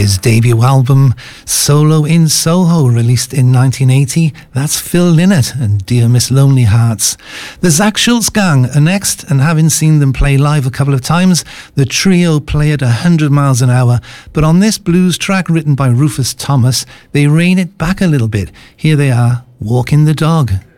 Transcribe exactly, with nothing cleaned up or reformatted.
his debut album, Solo in Soho, released in nineteen eighty. That's Phil Lynott and Dear Miss Lonely Hearts. The Zach Schultz Gang are next, and having seen them play live a couple of times, the trio play at one hundred miles an hour, but on this blues track written by Rufus Thomas, they rein it back a little bit. Here they are, Walking the Dog.